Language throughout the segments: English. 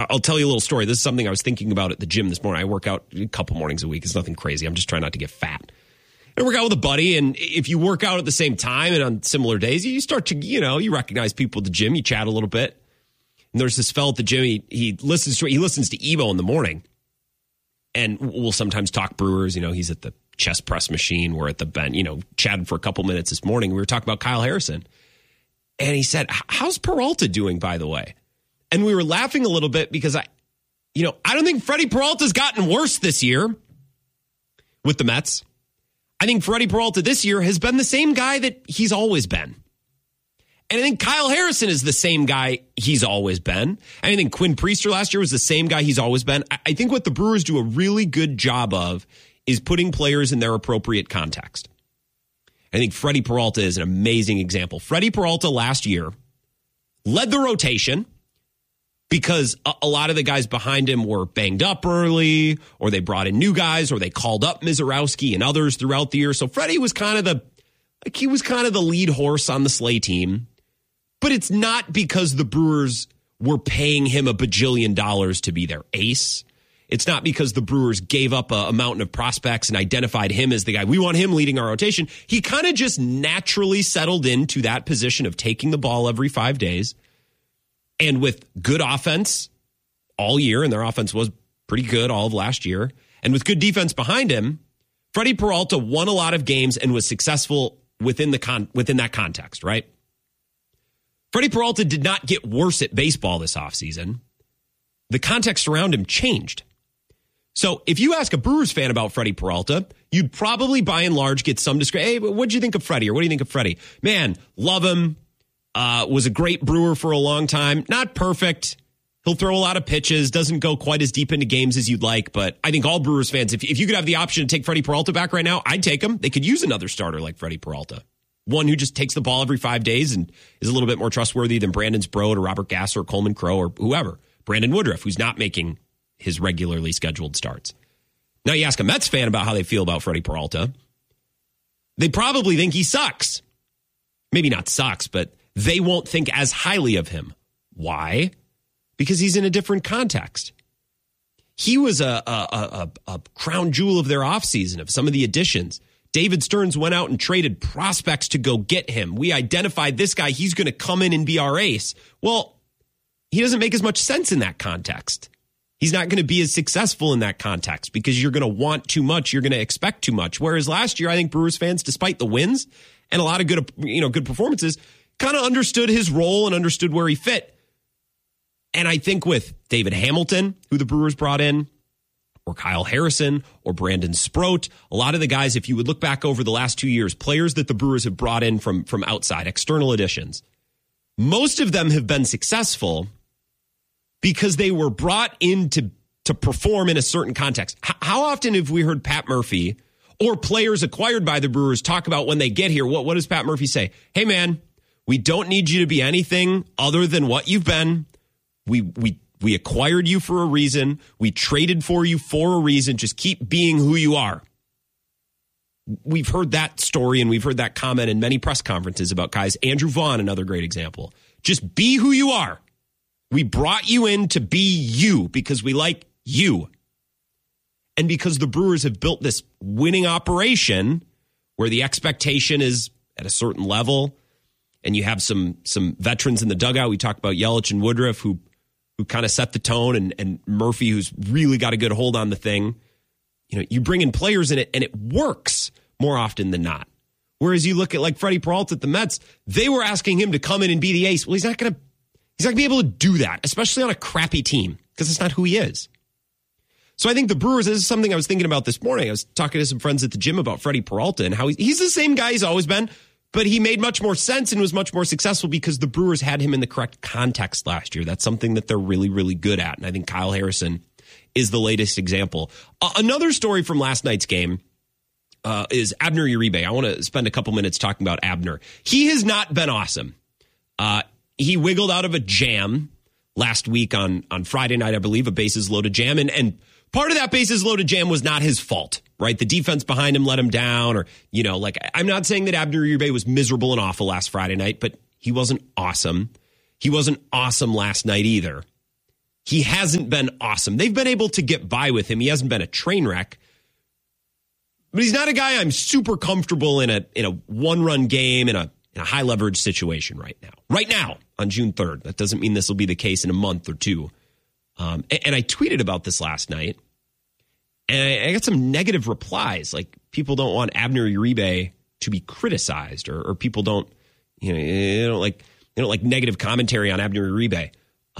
I'll tell you a little story. This is something I was thinking about at the gym this morning. I work out a couple mornings a week. It's nothing crazy. I'm just trying not to get fat. I work out with a buddy, and if you work out at the same time and on similar days, you start to, you recognize people at the gym, you chat a little bit. And there's this fella at the gym, he listens to Evo in the morning, and we'll sometimes talk Brewers. He's at the chest press machine. We're at the bench, chatted for a couple minutes this morning. We were talking about Kyle Harrison. And he said, how's Peralta doing, by the way? And we were laughing a little bit because I don't think Freddie Peralta's gotten worse this year with the Mets. I think Freddie Peralta this year has been the same guy that he's always been. And I think Kyle Harrison is the same guy he's always been. And I think Quinn Priester last year was the same guy he's always been. I think what the Brewers do a really good job of is putting players in their appropriate context. I think Freddie Peralta is an amazing example. Freddie Peralta last year led the rotation because a lot of the guys behind him were banged up early, or they brought in new guys, or they called up Mizorowski and others throughout the year. So Freddie was kind of the lead horse on the Slay team. But it's not because the Brewers were paying him $1 bajillion to be their ace. It's not because the Brewers gave up a mountain of prospects and identified him as the guy. We want him leading our rotation. He kind of just naturally settled into that position of taking the ball every 5 days. And with good offense all year, and their offense was pretty good all of last year, and with good defense behind him, Freddie Peralta won a lot of games and was successful within that context, right? Freddie Peralta did not get worse at baseball this offseason. The context around him changed. So if you ask a Brewers fan about Freddie Peralta, you'd probably by and large get some discretion. Hey, what'd you think of Freddie? Or what do you think of Freddie? Man, love him. Was a great Brewer for a long time. Not perfect. He'll throw a lot of pitches. Doesn't go quite as deep into games as you'd like. But I think all Brewers fans, if you could have the option to take Freddie Peralta back right now, I'd take him. They could use another starter like Freddie Peralta. One who just takes the ball every 5 days and is a little bit more trustworthy than Brandon Sproat or Robert Gasser or Coleman Crowe or whoever. Brandon Woodruff, who's not making his regularly scheduled starts. Now you ask a Mets fan about how they feel about Freddie Peralta. They probably think he sucks. Maybe not sucks, but they won't think as highly of him. Why? Because he's in a different context. He was a crown jewel of their offseason, of some of the additions. David Stearns went out and traded prospects to go get him. We identified this guy. He's going to come in and be our ace. Well, he doesn't make as much sense in that context. He's not going to be as successful in that context because you're going to want too much. You're going to expect too much. Whereas last year, I think Brewers fans, despite the wins and a lot of good performances, kind of understood his role and understood where he fit. And I think with David Hamilton, who the Brewers brought in, or Kyle Harrison, or Brandon Sproat, a lot of the guys, if you would look back over the last 2 years, players that the Brewers have brought in from outside, external additions, most of them have been successful because they were brought in to perform in a certain context. How often have we heard Pat Murphy or players acquired by the Brewers talk about when they get here? What does Pat Murphy say? Hey, man, we don't need you to be anything other than what you've been. We acquired you for a reason. We traded for you for a reason. Just keep being who you are. We've heard that story and we've heard that comment in many press conferences about guys. Andrew Vaughn, another great example. Just be who you are. We brought you in to be you because we like you. And because the Brewers have built this winning operation where the expectation is at a certain level and you have some veterans in the dugout. We talked about Yelich and Woodruff who kind of set the tone and Murphy who's really got a good hold on the thing. You bring in players in it and it works more often than not. Whereas you look at like Freddie Peralta at the Mets, they were asking him to come in and be the ace. Well, he's not going to be able to do that, especially on a crappy team, because it's not who he is. So I think the Brewers, this is something I was thinking about this morning. I was talking to some friends at the gym about Freddie Peralta and how he's the same guy he's always been, but he made much more sense and was much more successful because the Brewers had him in the correct context last year. That's something that they're really, really good at. And I think Kyle Harrison is the latest example. Another story from last night's game is Abner Uribe. I want to spend a couple minutes talking about Abner. He has not been awesome. He wiggled out of a jam last week on Friday night, I believe, a bases loaded jam. And part of that bases loaded jam was not his fault, right? The defense behind him let him down or, I'm not saying that Abner Uribe was miserable and awful last Friday night, but he wasn't awesome. He wasn't awesome last night either. he hasn't been awesome. They've been able to get by with him. He hasn't been a train wreck. But he's not a guy I'm super comfortable in a one-run game, in a high leverage situation right now. Right now, on June 3rd. That doesn't mean this will be the case in a month or two. And I tweeted about this last night, and I got some negative replies. Like, people don't want Abner Uribe to be criticized, or people don't, they don't like negative commentary on Abner Uribe.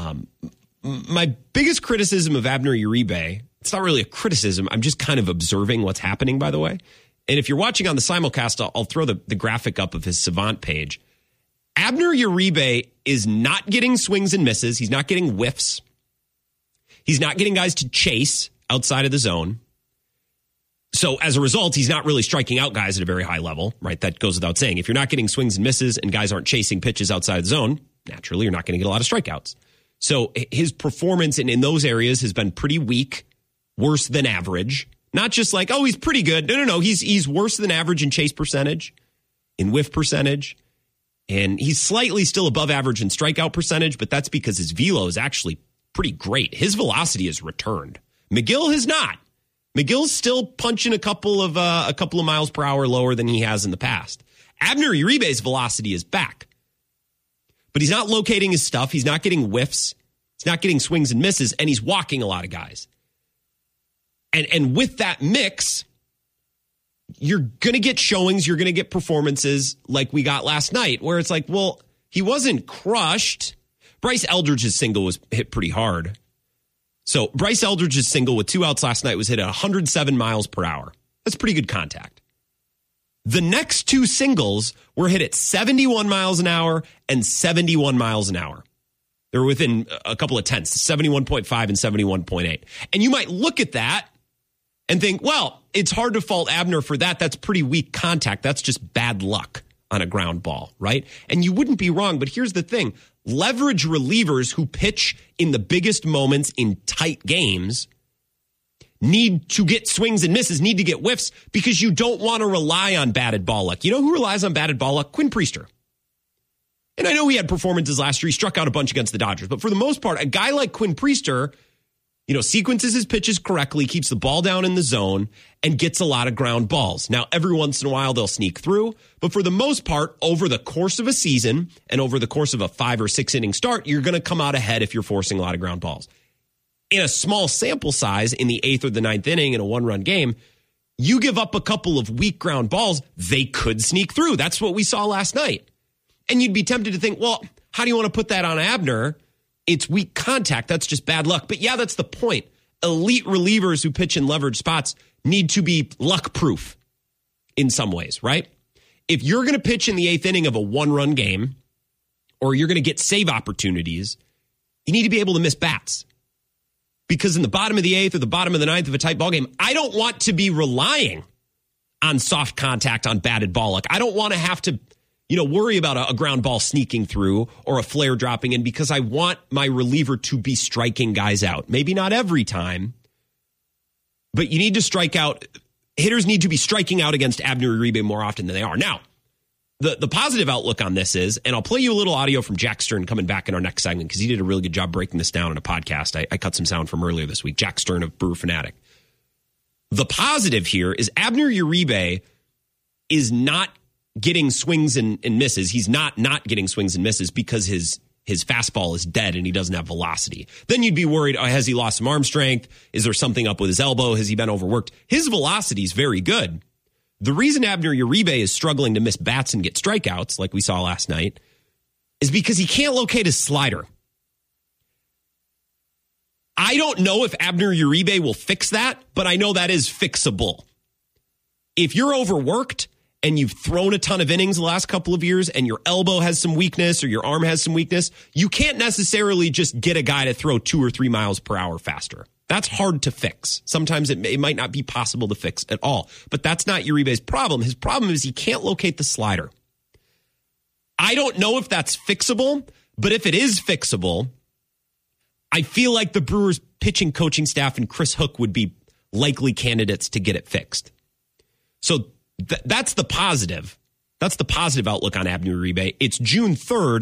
My biggest criticism of Abner Uribe, it's not really a criticism. I'm just kind of observing what's happening, by the way. And if you're watching on the simulcast, I'll throw the graphic up of his Savant page. Abner Uribe is not getting swings and misses. He's not getting whiffs. He's not getting guys to chase outside of the zone. So as a result, he's not really striking out guys at a very high level, right? That goes without saying. If you're not getting swings and misses and guys aren't chasing pitches outside of the zone, naturally, you're not going to get a lot of strikeouts. So his performance in those areas has been pretty weak, worse than average. Not just like, oh, he's pretty good. No. He's worse than average in chase percentage, in whiff percentage. And he's slightly still above average in strikeout percentage, but that's because his velo is actually pretty great. His velocity has returned. McGill has not. McGill's still punching a couple of miles per hour lower than he has in the past. Abner Uribe's velocity is back. But he's not locating his stuff. He's not getting whiffs. He's not getting swings and misses, and he's walking a lot of guys. And with that mix, you're going to get showings, you're going to get performances like we got last night, where it's like, well, he wasn't crushed. Bryce Eldridge's single was hit pretty hard. So Bryce Eldridge's single with 2 outs last night was hit at 107 miles per hour. That's pretty good contact. The next 2 singles were hit at 71 miles an hour and 71 miles an hour. They were within a couple of tenths, 71.5 and 71.8. And you might look at that and think, well, it's hard to fault Abner for that. That's pretty weak contact. That's just bad luck on a ground ball, right? And you wouldn't be wrong, but here's the thing. Leverage relievers who pitch in the biggest moments in tight games need to get swings and misses, need to get whiffs, because you don't want to rely on batted ball luck. You know who relies on batted ball luck? Quinn Priester. And I know he had performances last year. He struck out a bunch against the Dodgers. But for the most part, a guy like Quinn Priester, sequences his pitches correctly, keeps the ball down in the zone, and gets a lot of ground balls. Now, every once in a while, they'll sneak through. But for the most part, over the course of a season and over the course of a 5 or 6 inning start, you're going to come out ahead if you're forcing a lot of ground balls. In a small sample size, in the 8th or the 9th inning in a one-run game, you give up a couple of weak ground balls, they could sneak through. That's what we saw last night. And you'd be tempted to think, well, how do you want to put that on Abner? It's weak contact. That's just bad luck. But yeah, that's the point. Elite relievers who pitch in leverage spots need to be luck-proof in some ways, right? If you're going to pitch in the 8th inning of a one-run game, or you're going to get save opportunities, you need to be able to miss bats. Because in the bottom of the 8th or the bottom of the 9th of a tight ball game, I don't want to be relying on soft contact, on batted ball luck. I don't want to have to, worry about a ground ball sneaking through or a flare dropping in, because I want my reliever to be striking guys out. Maybe not every time, but you need to strike out. Hitters need to be striking out against Abner Uribe more often than they are. Now, the positive outlook on this is, and I'll play you a little audio from Jack Stern coming back in our next segment, because he did a really good job breaking this down in a podcast. I cut some sound from earlier this week. Jack Stern of Brewer Fanatic. The positive here is Abner Uribe is not getting swings and misses. He's not getting swings and misses because his fastball is dead and he doesn't have velocity. Then you'd be worried, has he lost some arm strength? Is there something up with his elbow? Has he been overworked? His velocity is very good. The reason Abner Uribe is struggling to miss bats and get strikeouts, like we saw last night, is because he can't locate his slider. I don't know if Abner Uribe will fix that, but I know that is fixable. If you're overworked and you've thrown a ton of innings the last couple of years and your elbow has some weakness or your arm has some weakness, you can't necessarily just get a guy to throw 2 or 3 miles per hour faster. That's hard to fix. Sometimes it might not be possible to fix at all. But that's not Uribe's problem. His problem is he can't locate the slider. I don't know if that's fixable, but if it is fixable, I feel like the Brewers pitching coaching staff and Chris Hook would be likely candidates to get it fixed. So that's the positive. That's the positive outlook on Abner Uribe. It's June 3rd,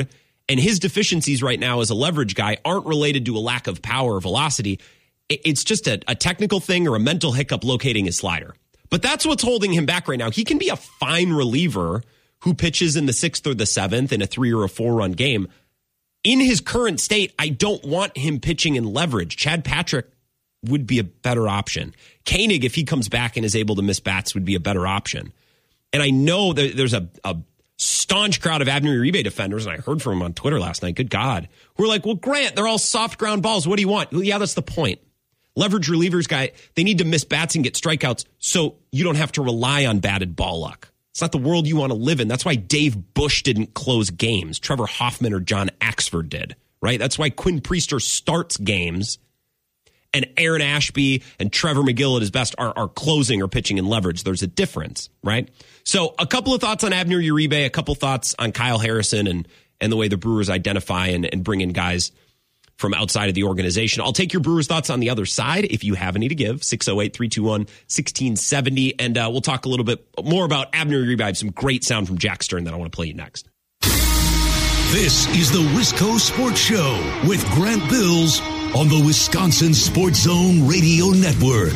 And his deficiencies right now as a leverage guy aren't related to a lack of power or velocity. It's just a technical thing or a mental hiccup locating his slider. But that's what's holding him back right now. He can be a fine reliever who pitches in the 6th or the 7th in a 3 or a 4-run game. In his current state, I don't want him pitching in leverage. Chad Patrick would be a better option. Koenig, if he comes back and is able to miss bats, would be a better option. And I know that there's a staunch crowd of Abner Uribe defenders, and I heard from him on Twitter last night, good God, who were like, well, Grant, they're all soft ground balls. What do you want? Well, yeah, that's the point. Leverage relievers, guy, they need to miss bats and get strikeouts so you don't have to rely on batted ball luck. It's not the world you want to live in. That's why Dave Bush didn't close games. Trevor Hoffman or John Axford did, right? That's why Quinn Priester starts games and Aaron Ashby and Trevor McGill at his best are closing or pitching in leverage. There's a difference, right? So a couple of thoughts on Abner Uribe, a couple thoughts on Kyle Harrison and the way the Brewers identify and bring in guys from outside of the organization. I'll take your Brewers thoughts on the other side if you have any to give. 608-321-1670. And we'll talk a little bit more about Abner Uribe. I have some great sound from Jack Stern that I want to play you next. This is the Wisco Sports Show with Grant Bills on the Wisconsin Sports Zone Radio Network.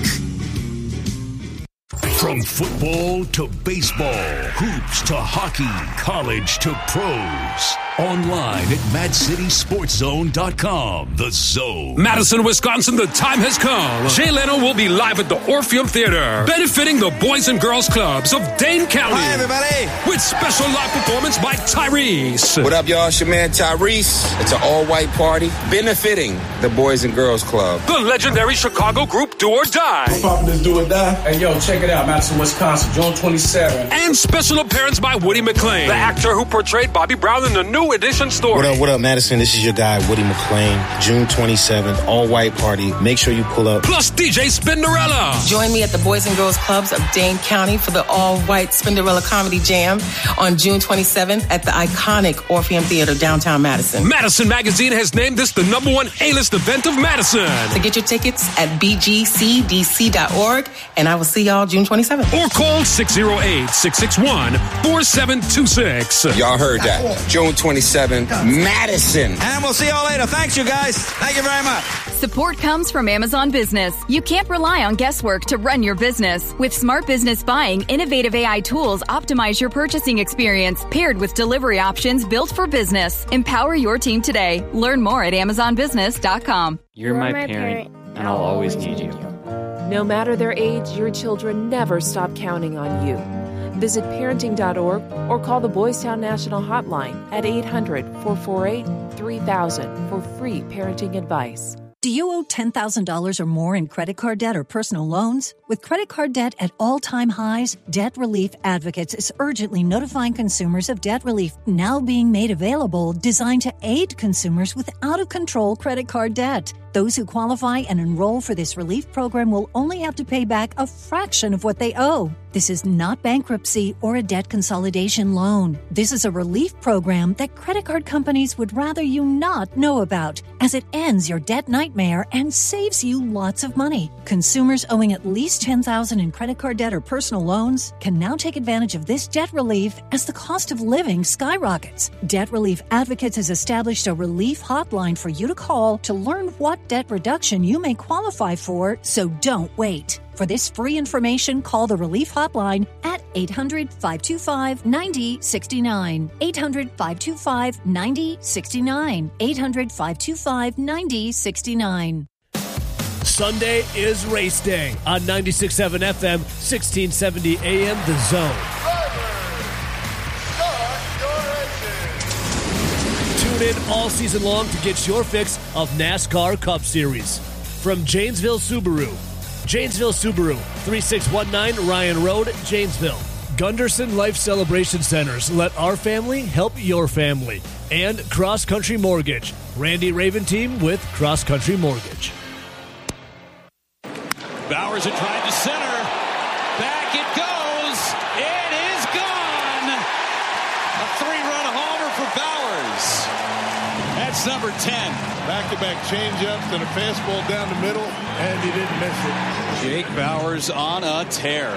From football to baseball, hoops to hockey, college to pros. Online at MadCitySportsZone.com. The Zone. Madison, Wisconsin, the time has come. Jay Leno will be live at the Orpheum Theater, benefiting the Boys and Girls Clubs of Dane County. Hi, everybody. With special live performance by Tyrese. What up, y'all? It's your man, Tyrese. It's an all-white party benefiting the Boys and Girls Club. The legendary Chicago group Do or Die. What's poppin' this Do or Die? Hey, yo, check it out. Madison, Wisconsin, June 27th. And special appearance by Woody McClain, the actor who portrayed Bobby Brown in the New Edition story. What up, Madison? This is your guy, Woody McClain. June 27th, all-white party. Make sure you pull up. Plus DJ Spinderella. Join me at the Boys and Girls Clubs of Dane County for the all-white Spinderella Comedy Jam on June 27th at the iconic Orpheum Theater, downtown Madison. Madison Magazine has named this the #1 A-list event of Madison. To get your tickets at bgcdc.org, and I will see y'all June 27th. Or call 608-661-4726. Y'all heard that. June 27th, Madison. And we'll see y'all later. Thanks, you guys. Thank you very much. Support comes from Amazon Business. You can't rely on guesswork to run your business. With Smart Business Buying, innovative AI tools optimize your purchasing experience, paired with delivery options built for business. Empower your team today. Learn more at AmazonBusiness.com. You're my parent, and I'll always need you. No matter their age, your children never stop counting on you. Visit parenting.org or call the Boys Town National Hotline at 800-448-3000 for free parenting advice. Do you owe $10,000 or more in credit card debt or personal loans? With credit card debt at all-time highs, Debt Relief Advocates is urgently notifying consumers of debt relief now being made available, designed to aid consumers with out-of-control credit card debt. Those who qualify and enroll for this relief program will only have to pay back a fraction of what they owe. This is not bankruptcy or a debt consolidation loan. This is a relief program that credit card companies would rather you not know about, as it ends your debt nightmare and saves you lots of money. Consumers owing at least $10,000 in credit card debt or personal loans can now take advantage of this debt relief as the cost of living skyrockets. Debt Relief Advocates has established a relief hotline for you to call to learn what debt reduction you may qualify for, so don't wait. For this free information, call the Relief Hotline at 800-525-9069. 800-525-9069. 800-525-9069. Sunday is race day on 96.7 FM, 1670 AM, The Zone. Tune in all season long to get your fix of NASCAR Cup Series. From Janesville Subaru, 3619 Ryan Road, Janesville. Gunderson Life Celebration Centers. Let our family help your family. And Cross Country Mortgage. Randy Raven team with Cross Country Mortgage. Bowers had tried to center. Back it goes. It is gone. A 3-run homer for Bowers. That's number 10. Back-to-back changeups and a fastball down the middle, and he didn't miss it. Jake Bowers on a tear.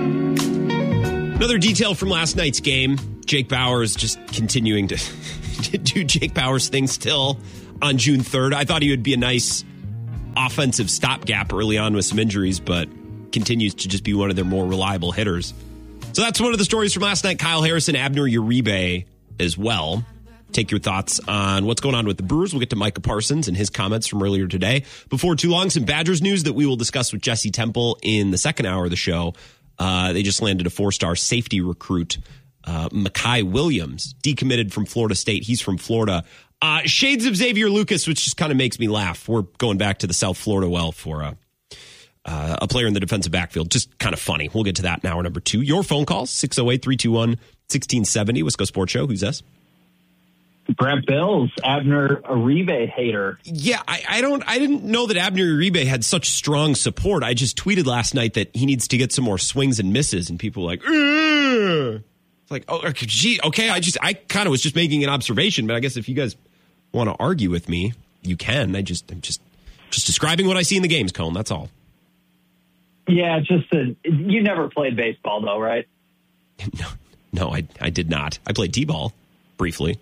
Another detail from last night's game, Jake Bowers just continuing to do Jake Bauers thing still on June 3rd. I thought he would be a nice offensive stopgap early on with some injuries, but continues to just be one of their more reliable hitters. So that's one of the stories from last night. Kyle Harrison, Abner Uribe as well. Take your thoughts on what's going on with the Brewers. We'll get to Micah Parsons and his comments from earlier today. Before too long, some Badgers news that we will discuss with Jesse Temple in the second hour of the show. They just landed a 4-star safety recruit, Makai Williams, decommitted from Florida State. He's from Florida. Shades of Xavier Lucas, which just kind of makes me laugh. We're going back to the South Florida well for a player in the defensive backfield. Just kind of funny. We'll get to that in hour number 2. Your phone calls, 608-321-1670. Wisco Sports Show. Who's this? Brent Bills, Abner Uribe hater. Yeah, I didn't know that Abner Uribe had such strong support. I just tweeted last night that he needs to get some more swings and misses, and people were like, ugh. It's like, oh, gee, okay. I kind of was just making an observation, but I guess if you guys want to argue with me, you can. I'm just describing what I see in the games, Cone. That's all. Yeah, you never played baseball though, right? No, I did not. I played t-ball briefly.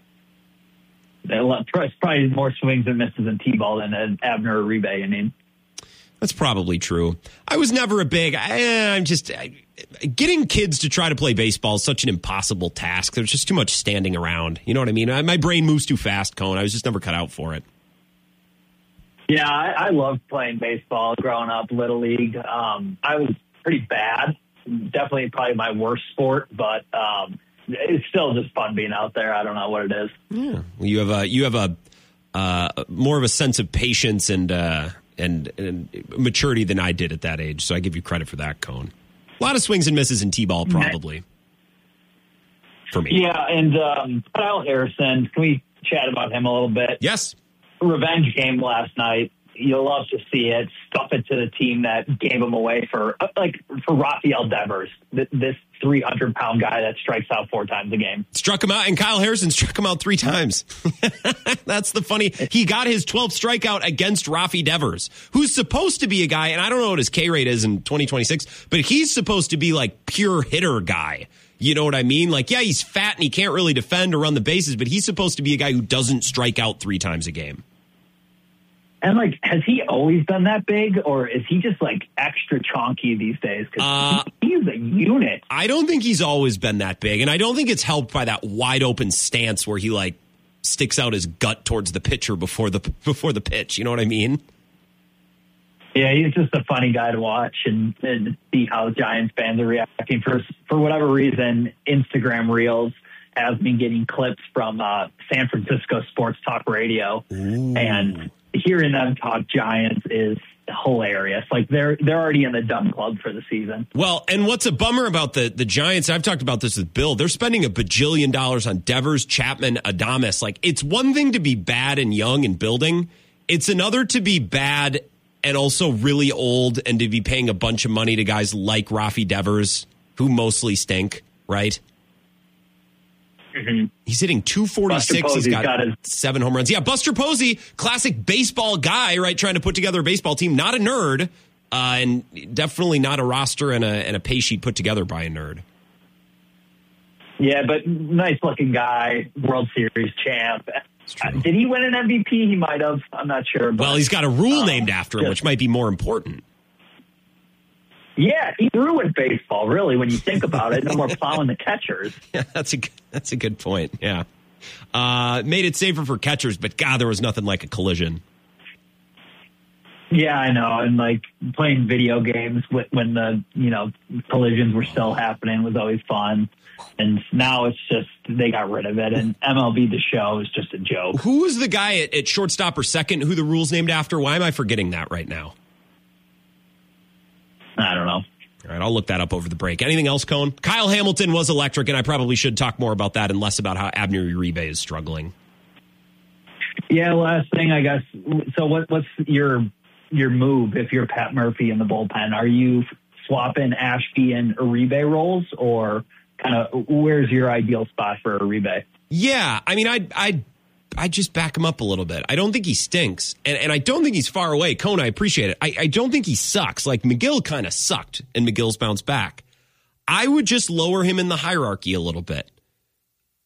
It's probably more swings and misses in t-ball than Abner Uribe. I mean, that's probably true. I was never a big. Getting kids to try to play baseball is such an impossible task. There's just too much standing around. You know what I mean? My brain moves too fast, Cone. I was just never cut out for it. Yeah, I loved playing baseball growing up, Little League. I was pretty bad. Definitely probably my worst sport, but it's still just fun being out there. I don't know what it is. Yeah, well, you have a more of a sense of patience and maturity than I did at that age. So I give you credit for that, Cone. A lot of swings and misses in t-ball, probably for me. Yeah, and Kyle Harrison. Can we chat about him a little bit? Yes. Revenge game last night. You'll love to see it. Stuff it to the team that gave him away for Rafael Devers, this 300-pound guy that strikes out 4 times a game. Struck him out, and Kyle Harrison struck him out 3 times. That's the funny. He got his 12th strikeout against Rafi Devers, who's supposed to be a guy, and I don't know what his K rate is in 2026, but he's supposed to be like pure hitter guy. You know what I mean? Like, yeah, he's fat and he can't really defend or run the bases, but he's supposed to be a guy who doesn't strike out 3 times a game. And, has he always been that big, or is he just, extra chonky these days? Because he's a unit. I don't think he's always been that big, and I don't think it's helped by that wide-open stance where he, sticks out his gut towards the pitcher before the pitch. You know what I mean? Yeah, he's just a funny guy to watch and see how Giants fans are reacting. For whatever reason, Instagram Reels has been getting clips from San Francisco Sports Talk Radio. Ooh. And hearing them talk Giants is hilarious. They're already in the dumb club for the season. Well, and what's a bummer about the Giants, I've talked about this with Bill, they're spending $1 bajillion on Devers, Chapman, Adames. It's one thing to be bad and young and building. It's another to be bad and also really old and to be paying a bunch of money to guys like Rafi Devers, who mostly stink, right? Mm-hmm. He's hitting 246. He's got 7 home runs. Yeah, Buster Posey, classic baseball guy, right? Trying to put together a baseball team. Not a nerd, and definitely not a roster and a pay sheet put together by a nerd. Yeah, but nice looking guy, World Series champ. Did he win an MVP? He might have. I'm not sure. But, well, he's got a rule named after him, which might be more important. Yeah, he ruined baseball, really, when you think about it. No more plowing the catchers. Yeah, that's a good point, yeah. Made it safer for catchers, but, God, there was nothing like a collision. Yeah, I know. And, playing video games when the, collisions were still happening was always fun. And now it's just, they got rid of it. And MLB The Show is just a joke. Who was the guy at shortstop or second who the rule's named after? Why am I forgetting that right now? I don't know. All right, I'll look that up over the break. Anything else, Cone? Kyle Hamilton was electric, and I probably should talk more about that and less about how Abner Uribe is struggling. Yeah, last thing, I guess. So what's your move if you're Pat Murphy in the bullpen? Are you swapping Ashby and Uribe roles, or kind of where's your ideal spot for Uribe? Yeah, I mean, I just back him up a little bit. I don't think he stinks, and I don't think he's far away. Cone, I appreciate it. I don't think he sucks. McGill kind of sucked, and McGill's bounced back. I would just lower him in the hierarchy a little bit.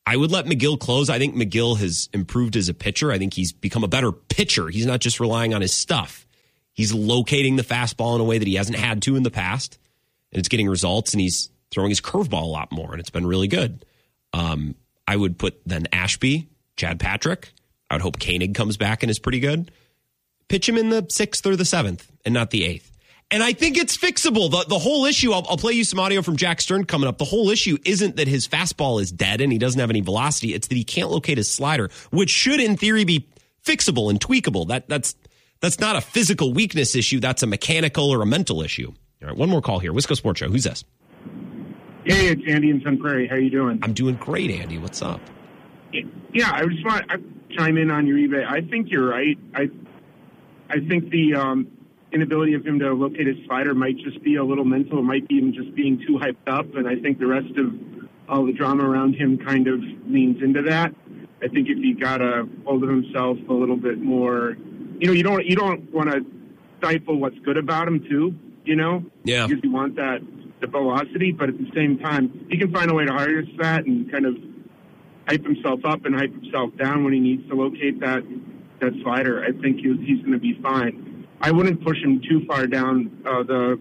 I would let Megill close. I think Megill has improved as a pitcher. I think he's become a better pitcher. He's not just relying on his stuff. He's locating the fastball in a way that he hasn't had to in the past, and it's getting results, and he's throwing his curveball a lot more, and it's been really good. I would put then Ashby, Chad Patrick. I would hope Koenig comes back and is pretty good. Pitch him in the 6th or the 7th and not the 8th. And I think it's fixable. The whole issue, I'll play you some audio from Jack Stern coming up. The whole issue isn't that his fastball is dead and he doesn't have any velocity. It's that he can't locate his slider, which should in theory be fixable and tweakable. That's not a physical weakness issue. That's a mechanical or a mental issue. All right, one more call here. Wisco Sports Show. Who's this? Hey, it's Andy in Sun Prairie. How you doing? I'm doing great, Andy. What's up? Yeah, I just want to chime in on Uribe. I think you're right. I think the inability of him to locate his slider might just be a little mental. It might be even just being too hyped up, and I think the rest of all the drama around him kind of leans into that. I think if he got a hold of himself a little bit more, you don't want to stifle what's good about him too, Yeah. Because you want the velocity, but at the same time, he can find a way to harness that and kind of hype himself up and hype himself down when he needs to locate that slider. I think he's going to be fine. I wouldn't push him too far down the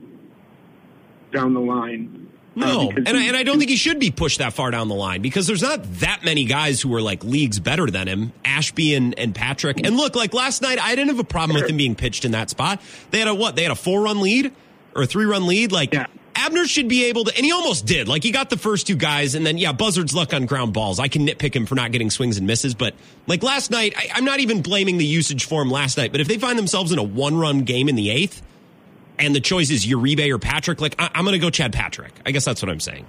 line. No, and I don't think he should be pushed that far down the line because there's not that many guys who are like leagues better than him, Ashby and Patrick. And look, like last night, I didn't have a problem with him being pitched in that spot. They had a 4-run lead or a 3-run lead. Abner should be able to, and he almost did. Like he got the first two guys, and then Buzzard's luck on ground balls. I can nitpick him for not getting swings and misses, but like last night, I'm not even blaming the usage for him last night. But if they find themselves in a 1-run game in the 8th, and the choice is Uribe or Patrick, I'm going to go Chad Patrick. I guess that's what I'm saying.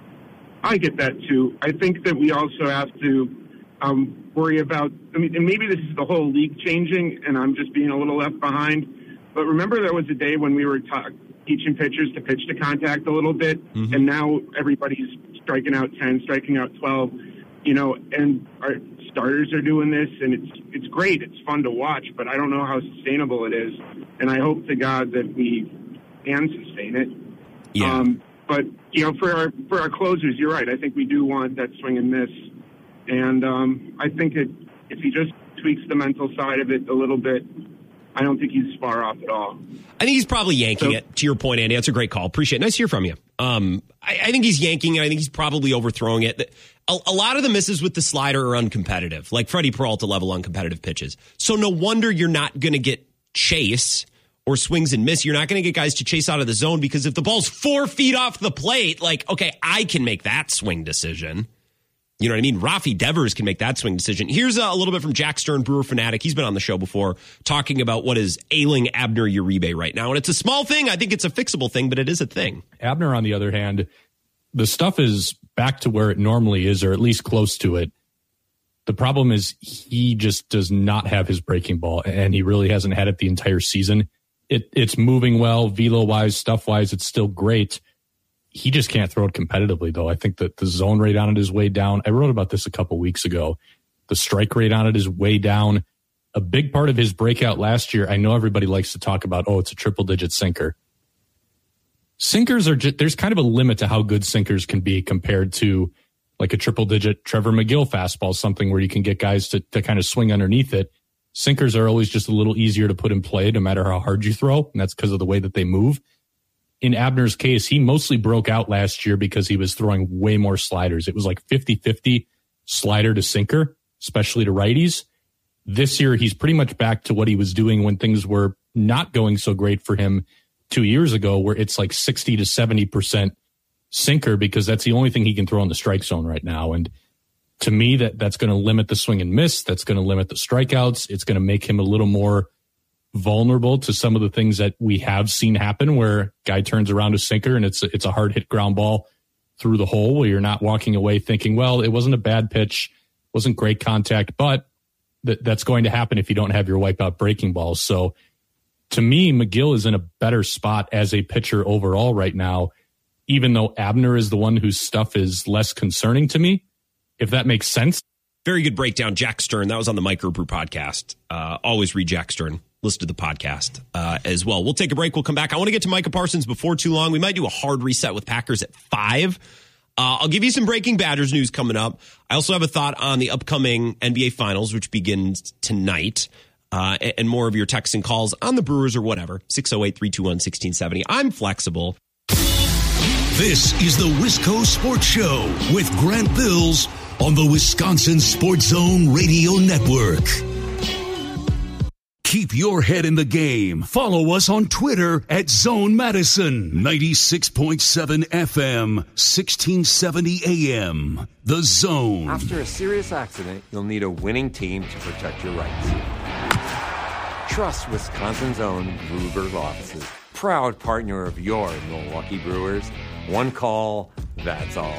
I get that too. I think that we also have to worry about, and maybe this is the whole league changing, and I'm just being a little left behind. But remember there was a day when we were teaching pitchers to pitch to contact a little bit, and now everybody's striking out 10, striking out 12, and our starters are doing this, and it's great. It's fun to watch, but I don't know how sustainable it is, and I hope to God that we can sustain it. Yeah. But for our closers, you're right. I think we do want that swing and miss, and I think if he just tweaks the mental side of it a little bit, I don't think he's far off at all. I think he's probably yanking it, to your point, Andy. That's a great call. Appreciate it. Nice to hear from you. I think he's yanking it. I think he's probably overthrowing it. A lot of the misses with the slider are uncompetitive, like Freddie Peralta level uncompetitive pitches. So no wonder you're not going to get chase or swings and miss. You're not going to get guys to chase out of the zone because if the ball's 4 feet off the plate, okay, I can make that swing decision. You know what I mean? Rafi Devers can make that swing decision. Here's a little bit from Jack Stern, Brewer fanatic. He's been on the show before talking about what is ailing Abner Uribe right now. And it's a small thing. I think it's a fixable thing, but it is a thing. Abner, on the other hand, the stuff is back to where it normally is, or at least close to it. The problem is he just does not have his breaking ball, and he really hasn't had it the entire season. It's moving well, velo-wise, stuff-wise, it's still great. He just can't throw it competitively, though. I think that the zone rate on it is way down. I wrote about this a couple weeks ago. The strike rate on it is way down. A big part of his breakout last year, I know everybody likes to talk about, it's a triple-digit sinker. Sinkers are just, there's kind of a limit to how good sinkers can be compared to like a triple-digit Trevor McGill fastball, something where you can get guys to kind of swing underneath it. Sinkers are always just a little easier to put in play no matter how hard you throw, and that's because of the way that they move. In Abner's case, he mostly broke out last year because he was throwing way more sliders. It was like 50-50 slider to sinker, especially to righties. This year, he's pretty much back to what he was doing when things were not going so great for him 2 years ago, where it's like 60 to 70% sinker because that's the only thing he can throw in the strike zone right now. And to me, that's going to limit the swing and miss. That's going to limit the strikeouts. It's going to make him a little more vulnerable to some of the things that we have seen happen where guy turns around a sinker and it's a hard hit ground ball through the hole where you're not walking away thinking, well, it wasn't a bad pitch, wasn't great contact, but that's going to happen if you don't have your wipeout breaking balls. So to me, McGill is in a better spot as a pitcher overall right now, even though Abner is the one whose stuff is less concerning to me, if that makes sense. Very good breakdown, Jack Stern. That was on the Microbrew podcast. Always read Jack Stern. Listen to the podcast as well. We'll take a break. We'll come back. I want to get to Micah Parsons before too long. We might do a hard reset with Packers at 5. I'll give you some breaking Badgers news coming up. I also have a thought on the upcoming NBA Finals, which begins tonight, and more of your texts and calls on the Brewers or whatever. 608-321-1670. I'm flexible. This is the Wisco Sports Show with Grant Bills on the Wisconsin Sports Zone Radio Network. Keep your head in the game. Follow us on Twitter at Zone Madison. 96.7 FM, 1670 AM. The Zone. After a serious accident, you'll need a winning team to protect your rights. Trust Wisconsin's own Ruger's offices. Proud partner of your Milwaukee Brewers. One call, that's all.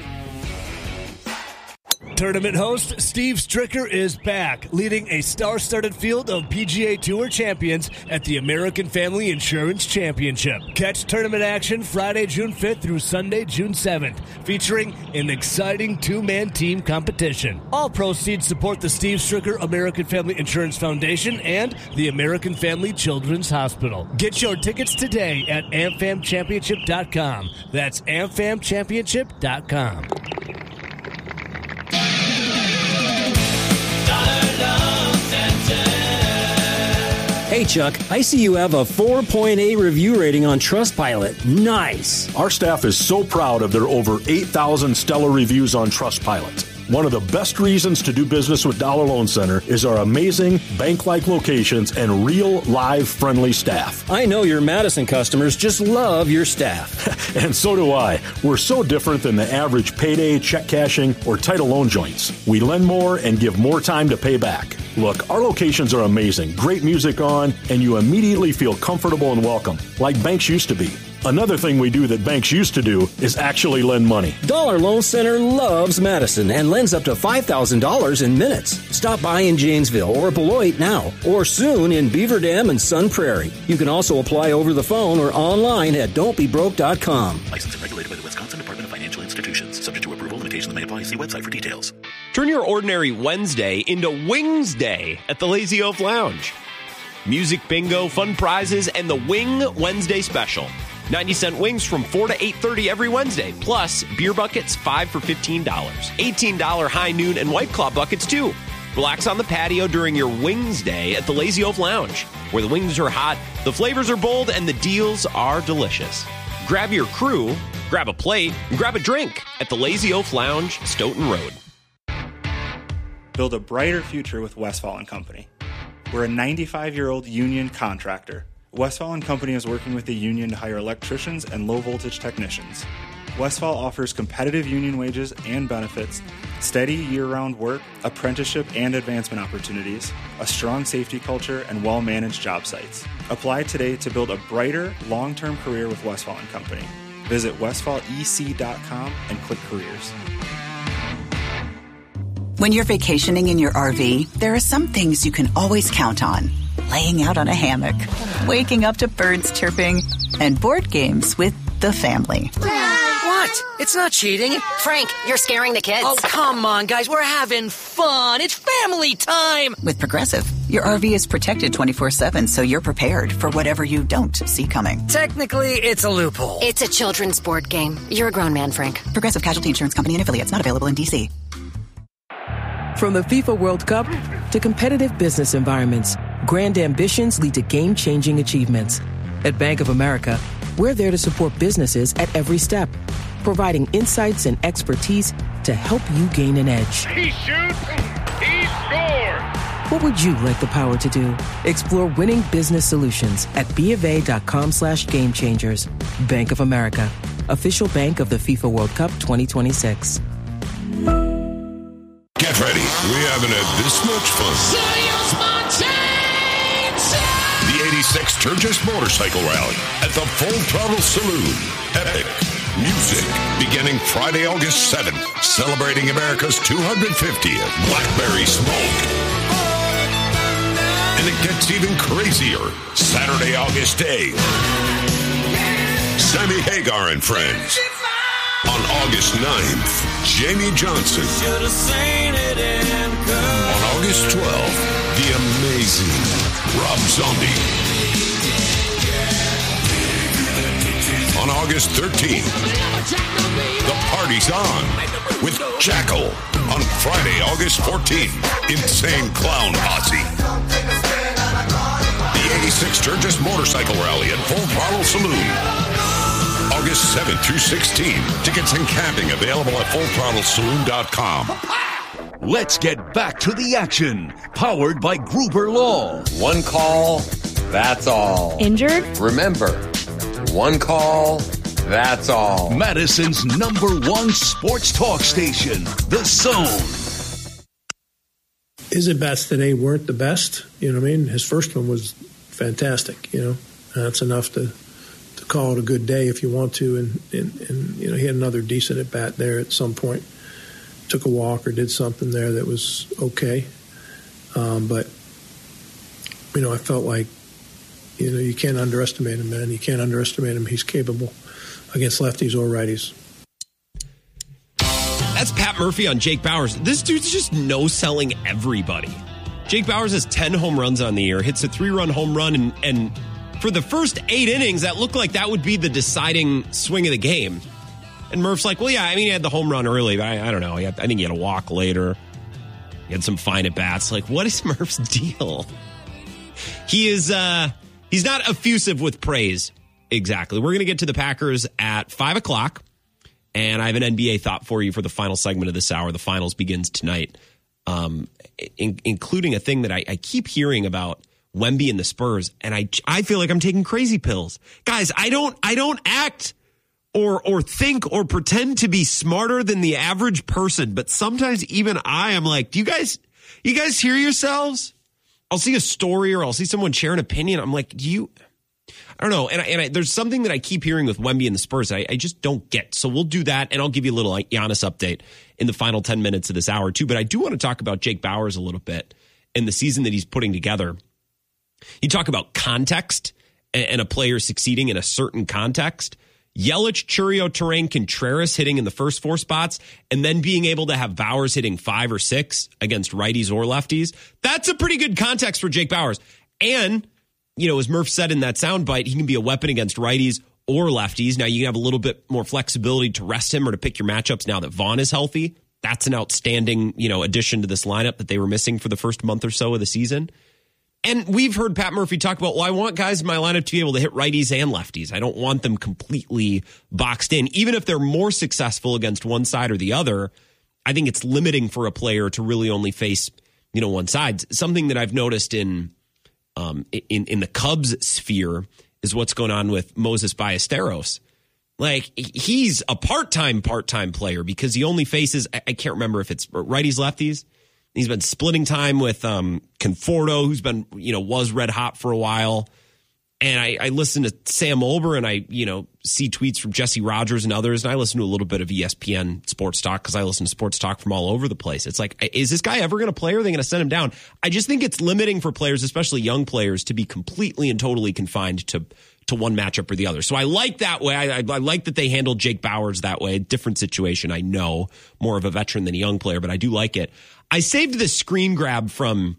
Tournament host Steve Stricker is back, leading a star-studded field of PGA Tour champions at the American Family Insurance Championship. Catch tournament action Friday, June 5th through Sunday, June 7th, featuring an exciting two-man team competition. All proceeds support the Steve Stricker American Family Insurance Foundation and the American Family Children's Hospital. Get your tickets today at amfamchampionship.com. That's amfamchampionship.com. Hey, Chuck, I see you have a 4.8 review rating on Trustpilot. Nice. Our staff is so proud of their over 8,000 stellar reviews on Trustpilot. One of the best reasons to do business with Dollar Loan Center is our amazing bank-like locations and real, live, friendly staff. I know your Madison customers just love your staff. And so do I. We're so different than the average payday, check cashing, or title loan joints. We lend more and give more time to pay back. Look, our locations are amazing, great music on, and you immediately feel comfortable and welcome, like banks used to be. Another thing we do that banks used to do is actually lend money. Dollar Loan Center loves Madison and lends up to $5,000 in minutes. Stop by in Janesville or Beloit now, or soon in Beaver Dam and Sun Prairie. You can also apply over the phone or online at don'tbebroke.com. Licensed and regulated by the Wisconsin Department of Financial Institutions. Subject to approval, limitations may apply. See website for details. Turn your ordinary Wednesday into Wings Day at the Lazy Oaf Lounge. Music bingo, fun prizes, and the Wing Wednesday special. 90-cent wings from 4 to 8:30 every Wednesday, plus beer buckets 5 for $15. $18 high noon and White Claw buckets, too. Relax on the patio during your Wings Day at the Lazy Oaf Lounge, where the wings are hot, the flavors are bold, and the deals are delicious. Grab your crew, grab a plate, and grab a drink at the Lazy Oaf Lounge, Stoughton Road. Build a brighter future with Westfall & Company. We're a 95-year-old union contractor. Westfall & Company is working with the union to hire electricians and low-voltage technicians. Westfall offers competitive union wages and benefits, steady year-round work, apprenticeship and advancement opportunities, a strong safety culture, and well-managed job sites. Apply today to build a brighter, long-term career with Westfall & Company. Visit westfallec.com and click careers. When you're vacationing in your RV, there are some things you can always count on. Laying out on a hammock, waking up to birds chirping, and board games with the family. What? It's not cheating. Frank, you're scaring the kids. Oh, come on, guys. We're having fun. It's family time. With Progressive, your RV is protected 24/7, so you're prepared for whatever you don't see coming. Technically, it's a loophole. It's a children's board game. You're a grown man, Frank. Progressive Casualty Insurance Company and affiliates, not available in D.C. From the FIFA World Cup to competitive business environments, grand ambitions lead to game-changing achievements. At Bank of America, we're there to support businesses at every step, providing insights and expertise to help you gain an edge. He shoots, he scores! What would you like the power to do? Explore winning business solutions at BofA.com/gamechangers. Bank of America, official bank of the FIFA World Cup 2026. Get ready. We haven't had this much fun. The 86 Sturgis Motorcycle Rally at the Full Throttle Saloon. Epic music beginning Friday, August 7th, celebrating America's 250th Blackberry Smoke. And it gets even crazier Saturday, August 8th. Sammy Hagar and Friends. On August 9th, Jamie Johnson. On August 12th, the amazing Rob Zombie. On August 13th. The party's on with Jackal on Friday, August 14th. Insane Clown Posse. The 86 Sturgis Motorcycle Rally at Full Throttle Saloon. August 7th through 16th. Tickets and camping available at fullthrottlesaloon.com. Let's get back to the action. Powered by Gruber Law. One call, that's all. Injured? Remember, one call, that's all. Madison's #1 sports talk station, The Zone. His at-bats today weren't the best. You know what I mean? His first one was fantastic. That's enough to call it a good day if you want to. And he had another decent at-bat there at some point. Took a walk or did something there that was okay. But I felt like, you can't underestimate him, man. You can't underestimate him. He's capable against lefties or righties. That's Pat Murphy on Jake Bauers. This dude's just no-selling everybody. Jake Bauers has 10 home runs on the year, hits a 3-run home run, and for the first 8 innings, that looked like that would be the deciding swing of the game. And Murph's like, well, yeah, he had the home run early, but I don't know. I think he had a walk later. He had some fine at-bats. Like, what is Murph's deal? He is, he's not effusive with praise. Exactly. We're going to get to the Packers at 5 o'clock. And I have an NBA thought for you for the final segment of this hour. The finals begins tonight, including a thing that I keep hearing about Wemby and the Spurs. And I feel like I'm taking crazy pills. Guys, I don't act or think or pretend to be smarter than the average person. But sometimes even I am like, do you guys hear yourselves? I'll see a story or I'll see someone share an opinion. I'm like, I don't know. And there's something that I keep hearing with Wemby and the Spurs I just don't get. So we'll do that, and I'll give you a little Giannis update in the final 10 minutes of this hour, too. But I do want to talk about Jake Bauers a little bit and the season that he's putting together. You talk about context and a player succeeding in a certain context. Yelich, Churio, Terrain, Contreras hitting in the first 4 spots, and then being able to have Bauers hitting 5 or 6 against righties or lefties. That's a pretty good context for Jake Bauers. And as Murph said in that soundbite, he can be a weapon against righties or lefties. Now, you can have a little bit more flexibility to rest him or to pick your matchups now that Vaughn is healthy. That's an outstanding, addition to this lineup that they were missing for the first month or so of the season. And we've heard Pat Murphy talk about, I want guys in my lineup to be able to hit righties and lefties. I don't want them completely boxed in. Even if they're more successful against one side or the other, I think it's limiting for a player to really only face, one side. Something that I've noticed in the Cubs sphere is what's going on with Moses Ballesteros. Like, he's a part-time player because he only faces, I can't remember if it's righties, lefties. He's been splitting time with Conforto, who's been, was red hot for a while. And I listen to Sam Olber, and I, see tweets from Jesse Rogers and others. And I listen to a little bit of ESPN sports talk because I listen to sports talk from all over the place. It's like, is this guy ever going to play, or are they going to send him down? I just think it's limiting for players, especially young players, to be completely and totally confined to one matchup or the other. So I like that way. I like that they handled Jake Bauers that way. Different situation, I know. More of a veteran than a young player, but I do like it. I saved this screen grab from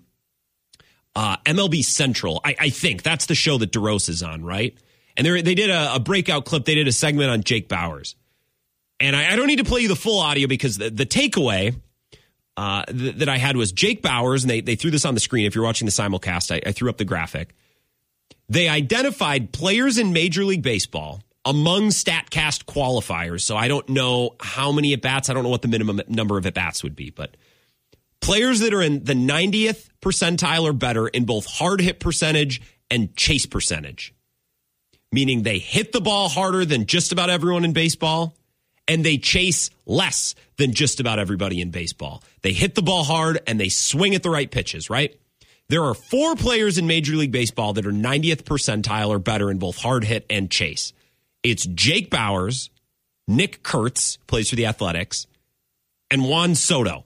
MLB Central. I think that's the show that DeRose is on, right? And they did a breakout clip. They did a segment on Jake Bauers. And I don't need to play you the full audio because the takeaway that I had was Jake Bauers, and they threw this on the screen. If you're watching the simulcast, I threw up the graphic. They identified players in Major League Baseball among StatCast qualifiers. So I don't know how many at-bats. I don't know what the minimum number of at-bats would be, but players that are in the 90th percentile or better in both hard hit percentage and chase percentage, meaning they hit the ball harder than just about everyone in baseball, and they chase less than just about everybody in baseball. They hit the ball hard and they swing at the right pitches, right? There are 4 players in Major League Baseball that are 90th percentile or better in both hard hit and chase. It's Jake Bauers, Nick Kurtz, plays for the Athletics, and Juan Soto.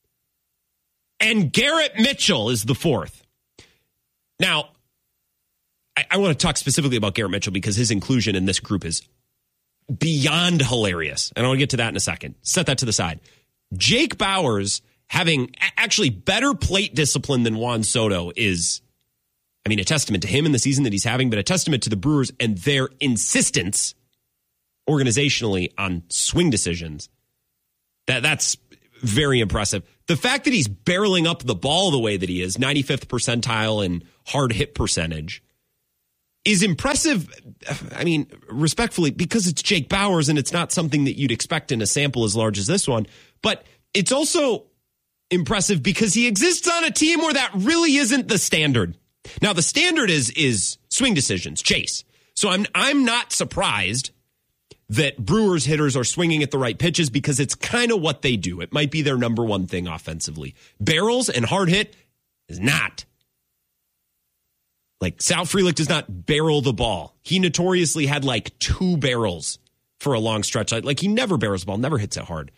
And Garrett Mitchell is the 4th. Now, I want to talk specifically about Garrett Mitchell because his inclusion in this group is beyond hilarious. And I want to get to that in a second. Set that to the side. Jake Bauers having actually better plate discipline than Juan Soto is, a testament to him in the season that he's having, but a testament to the Brewers and their insistence organizationally on swing decisions. That's very impressive. The fact that he's barreling up the ball the way that he is, 95th percentile in hard hit percentage, is impressive. I mean, respectfully, because it's Jake Bauers and it's not something that you'd expect in a sample as large as this one. But it's also impressive because he exists on a team where that really isn't the standard. Now, the standard is swing decisions, chase. So I'm not surprised that Brewers hitters are swinging at the right pitches because it's kind of what they do. It might be their number one thing offensively. Barrels and hard hit is not. Like, Sal Frelick does not barrel the ball. He notoriously had like 2 barrels for a long stretch. Like, he never barrels the ball, never hits it hard.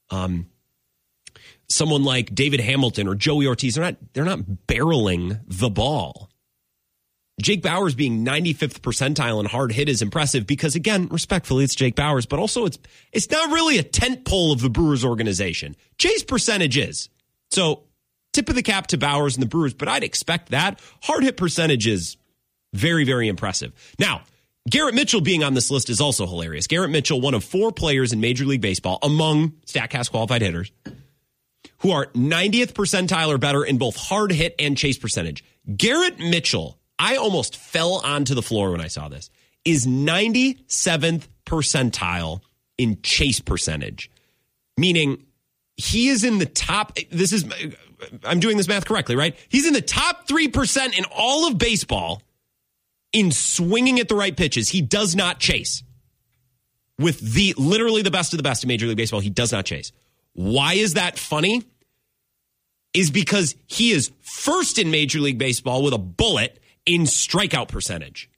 Someone like David Hamilton or Joey Ortiz, they're not barreling the ball. Jake Bauers being 95th percentile in hard hit is impressive because, again, respectfully, it's Jake Bauers, but also it's not really a tent pole of the Brewers organization. Chase percentage is. So, tip of the cap to Bauers and the Brewers, but I'd expect that. Hard hit percentage is very, very impressive. Now, Garrett Mitchell being on this list is also hilarious. Garrett Mitchell, one of 4 players in Major League Baseball among StatCast qualified hitters who are 90th percentile or better in both hard hit and chase percentage. Garrett Mitchell, I almost fell onto the floor when I saw this, is 97th percentile in chase percentage, meaning he is in the top. I'm doing this math correctly, right? He's in the top 3% in all of baseball in swinging at the right pitches. He does not chase. With literally the best of the best in Major League Baseball, he does not chase. Why is that funny? Is because he is first in Major League Baseball with a bullet in strikeout percentage.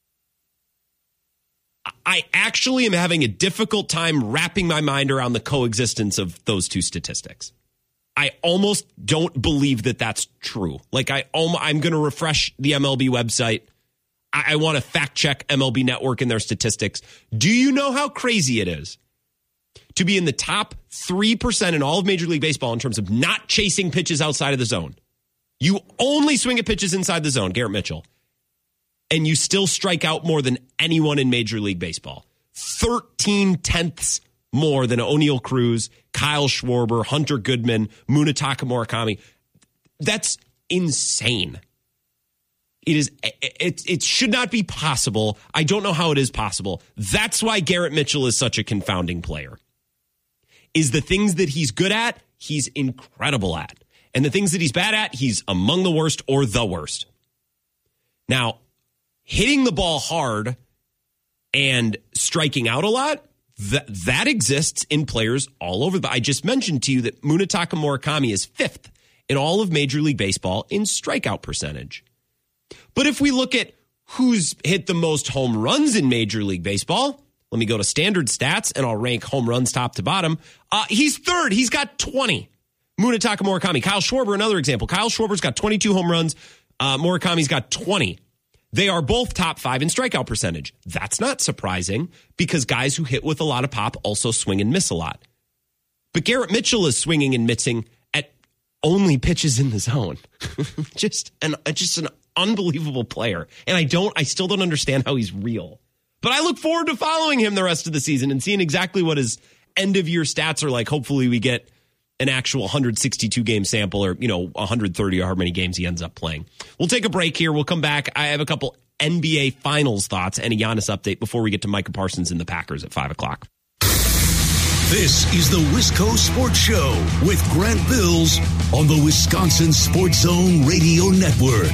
I actually am having a difficult time wrapping my mind around the coexistence of those two statistics. I almost don't believe that that's true. Like, I'm going to refresh the MLB website. I want to fact check MLB Network and their statistics. Do you know how crazy it is to be in the top 3% in all of Major League Baseball in terms of not chasing pitches outside of the zone? You only swing at pitches inside the zone, Garrett Mitchell, and you still strike out more than anyone in Major League Baseball. 13/10 more than O'Neal Cruz, Kyle Schwarber, Hunter Goodman, Munetaka Murakami. That's insane. It should not be possible. I don't know how it is possible. That's why Garrett Mitchell is such a confounding player. Is the things that he's good at, he's incredible at. And the things that he's bad at, he's among the worst or the worst. Now, hitting the ball hard and striking out a lot, that exists in players all over. I just mentioned to you that Munetaka Murakami is 5th in all of Major League Baseball in strikeout percentage. But if we look at who's hit the most home runs in Major League Baseball, let me go to standard stats and I'll rank home runs top to bottom. He's 3rd. He's got 20. Munetaka Murakami. Kyle Schwarber, another example. Kyle Schwarber's got 22 home runs. Murakami's got 20. They are both top 5 in strikeout percentage. That's not surprising because guys who hit with a lot of pop also swing and miss a lot. But Garrett Mitchell is swinging and missing at only pitches in the zone. just an unbelievable player. And I still don't understand how he's real. But I look forward to following him the rest of the season and seeing exactly what his end of year stats are like. Hopefully we get an actual 162 game sample or, 130 or how many games he ends up playing. We'll take a break here. We'll come back. I have a couple NBA Finals thoughts and a Giannis update before we get to Micah Parsons and the Packers at 5 o'clock. This is the Wisco Sports Show with Grant Bills on the Wisconsin Sports Zone Radio Network.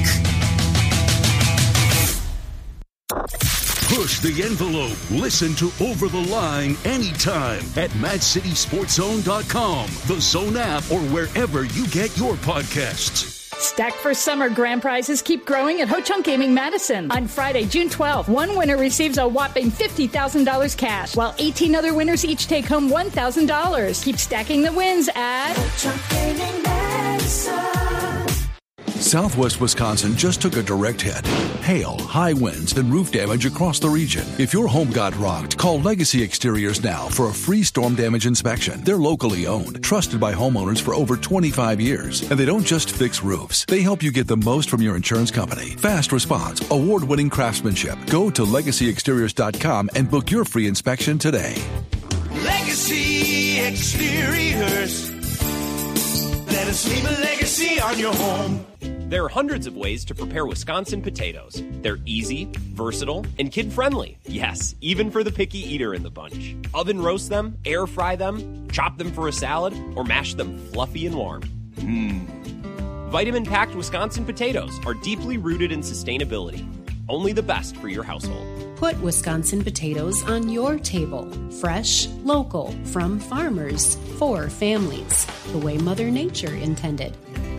Push the envelope. Listen to Over the Line anytime at MadCitySportsZone.com, the Zone app, or wherever you get your podcasts. Stacked for summer grand prizes keep growing at Ho-Chunk Gaming Madison. On Friday, June 12th, one winner receives a whopping $50,000 cash, while 18 other winners each take home $1,000. Keep stacking the wins at Ho-Chunk Gaming Madison. Southwest Wisconsin just took a direct hit. Hail, high winds, and roof damage across the region. If your home got rocked, call Legacy Exteriors now for a free storm damage inspection. They're locally owned, trusted by homeowners for over 25 years. And they don't just fix roofs. They help you get the most from your insurance company. Fast response, award-winning craftsmanship. Go to LegacyExteriors.com and book your free inspection today. Legacy Exteriors. Let us leave a legacy on your home. There are hundreds of ways to prepare Wisconsin potatoes. They're easy, versatile, and kid-friendly. Yes, even for the picky eater in the bunch. Oven roast them, air fry them, chop them for a salad, or mash them fluffy and warm. Vitamin-packed Wisconsin potatoes are deeply rooted in sustainability. Only the best for your household. Put Wisconsin potatoes on your table. Fresh, local, from farmers, for families. The way Mother Nature intended.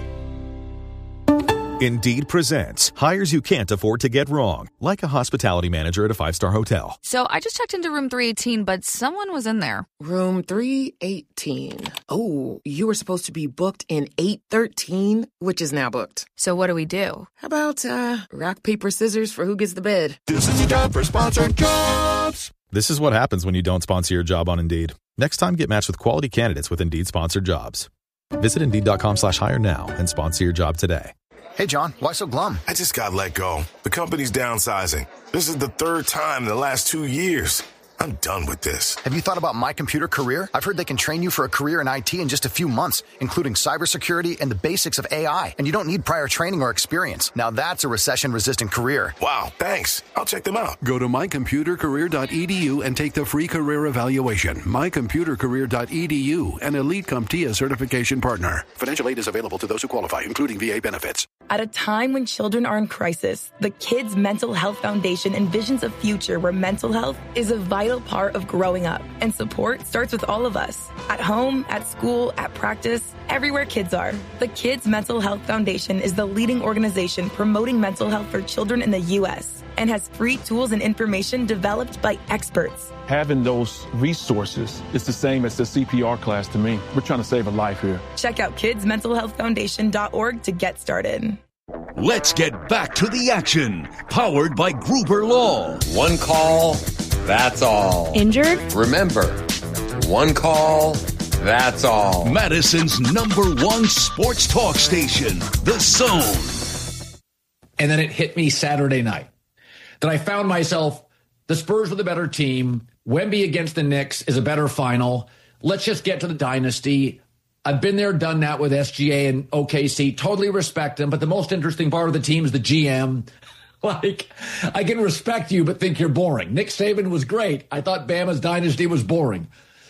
Indeed presents hires you can't afford to get wrong, like a hospitality manager at a 5-star hotel. So I just checked into room 318, but someone was in there. Room 318. Oh, you were supposed to be booked in 813, which is now booked. So what do we do? How about rock, paper, scissors for who gets the bid? This is your job for sponsored jobs. This is what happens when you don't sponsor your job on Indeed. Next time, get matched with quality candidates with Indeed sponsored jobs. Visit Indeed.com/hire now and sponsor your job today. Hey, John, why so glum? I just got let go. The company's downsizing. This is the third time in the last 2 years. I'm done with this. Have you thought about My Computer Career? I've heard they can train you for a career in IT in just a few months, including cybersecurity and the basics of AI. And you don't need prior training or experience. Now that's a recession-resistant career. Wow, thanks. I'll check them out. Go to mycomputercareer.edu and take the free career evaluation. mycomputercareer.edu, an Elite CompTIA certification partner. Financial aid is available to those who qualify, including VA benefits. At a time when children are in crisis, the Kids Mental Health Foundation envisions a future where mental health is a vital part of growing up. And support starts with all of us. At home, at school, at practice, everywhere kids are. The Kids Mental Health Foundation is the leading organization promoting mental health for children in the U.S. and has free tools and information developed by experts. Having those resources is the same as the CPR class to me. We're trying to save a life here. Check out kidsmentalhealthfoundation.org to get started. Let's get back to the action. Powered by Gruber Law. One call, that's all. Injured? Remember, one call, that's all. Madison's #1 sports talk station, The Zone. And then it hit me Saturday night that I found myself, the Spurs were the better team. Wemby against the Knicks is a better final. Let's just get to the dynasty. I've been there, done that with SGA and OKC. Totally respect them. But the most interesting part of the team is the GM. Like, I can respect you, but think you're boring. Nick Saban was great. I thought Bama's dynasty was boring.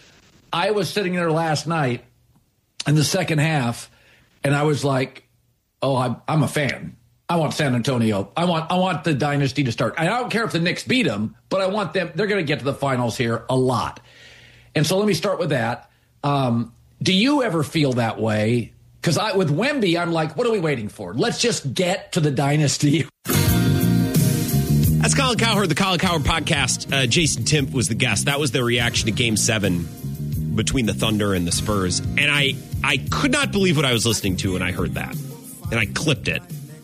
I was sitting there last night in the second half, and I was like, oh, I'm a fan. I want San Antonio. I want the dynasty to start. I don't care if the Knicks beat them, but I want them. They're going to get to the finals here a lot. And so let me start with that. Do you ever feel that way? Because with Wemby, I'm like, what are we waiting for? Let's just get to the dynasty. That's Colin Cowherd, the Colin Cowherd podcast. Jason Timp was the guest. That was their reaction to Game 7 between the Thunder and the Spurs. And I could not believe what I was listening to when I heard that. And I clipped it.